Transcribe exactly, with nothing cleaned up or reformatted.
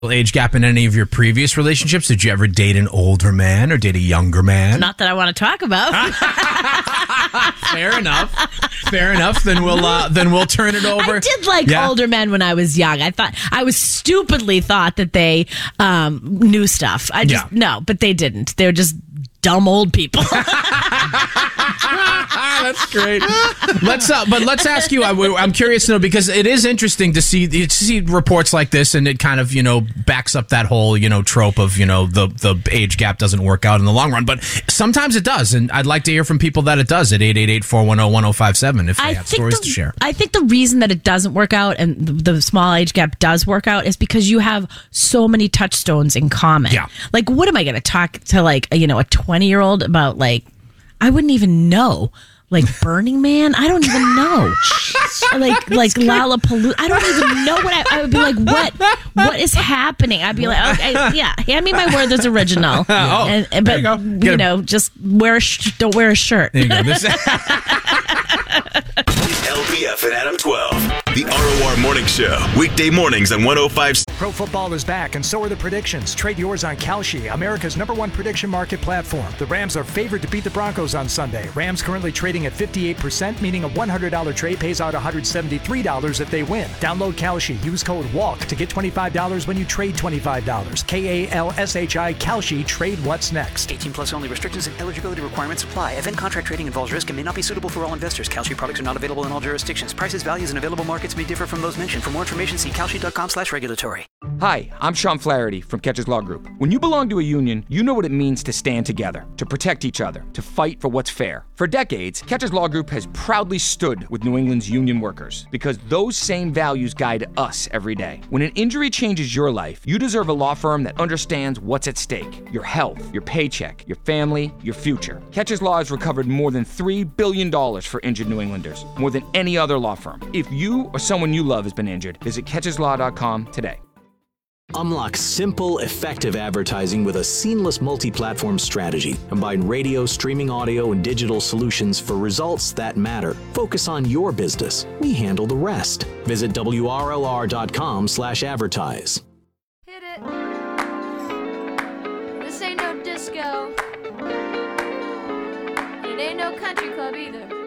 age gap in any of your previous relationships? Did you ever date an older man or date a younger man? Not that I want to talk about. Fair enough. Fair enough. Then we'll uh, then we'll turn it over. I did like Yeah. older men when I was young. I thought I was stupidly thought that they um, knew stuff. I just Yeah. no, but they didn't. They were just dumb old people. That's great. Let's, uh, but let's ask you. I, I'm curious to know because it is interesting to see to see reports like this, and it kind of you know backs up that whole you know trope of you know the the age gap doesn't work out in the long run. But sometimes it does, and I'd like to hear from people that it does at eight eight eight, four one zero, one zero five seven if they I have think stories the, to share. I think the reason that it doesn't work out and the, the small age gap does work out is because you have so many touchstones in common. Yeah. Like, what am I going to talk to like a, you know a twenty year old about? Like, I wouldn't even know. Like Burning Man, I don't even know. like like Lollapalooza, I don't even know what I, I would be like. What what is happening? I'd be like, okay, yeah, hand me my Werther's original. Oh, and, and- there but you go. Get you a- know, just wear a sh- don't wear a shirt. There you go. This- L B F and Adam twelve. The R O R Morning Show. Weekday mornings on one oh five. Pro football is back, and so are the predictions. Trade yours on Kalshi, America's number one prediction market platform. The Rams are favored to beat the Broncos on Sunday. Rams currently trading at fifty-eight percent, meaning a one hundred dollars trade pays out one hundred seventy-three dollars if they win. Download Kalshi. Use code WALK to get twenty-five dollars when you trade twenty-five dollars. K A L S H I, Kalshi. Trade what's next. eighteen plus only. Restrictions and eligibility requirements apply. Event contract trading involves risk and may not be suitable for all investors. Kalshi products are not available in all jurisdictions. Prices, values, and available markets may differ from those mentioned. For more information, see kalshi.com slash regulatory. Hi, I'm Sean Flaherty from Catches Law Group. When you belong to a union, you know what it means to stand together, to protect each other, to fight for what's fair. For decades, Catches Law Group has proudly stood with New England's union workers because those same values guide us every day. When an injury changes your life, you deserve a law firm that understands what's at stake: your health, your paycheck, your family, your future. Catches Law has recovered more than three billion dollars for injured New Englanders, more than any other law firm. If you or someone you love has been injured, visit catches law dot com today. Unlock simple, effective advertising with a seamless multi-platform strategy. Combine radio, streaming audio, and digital solutions for results that matter. Focus on your business. We handle the rest. Visit W R L R dot com slash advertise. Hit it. This ain't no disco. It ain't no country club either.